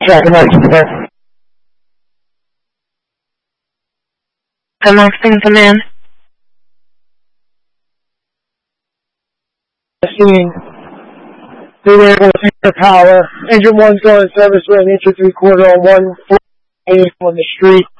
Amongst command. Scene. They were able to take their power. Engine 1's going in service with an inch or 3/4 on 140 on the street.